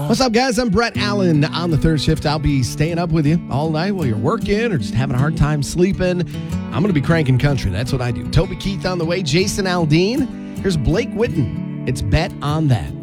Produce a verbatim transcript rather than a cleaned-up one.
What's up, guys? I'm Brett Allen on the third shift. I'll be staying up with you all night while you're working or just having a hard time sleeping. I'm going to be cranking country. That's what I do. Toby Keith on the way. Jason Aldean. Here's Blake Witten. It's Bet on That.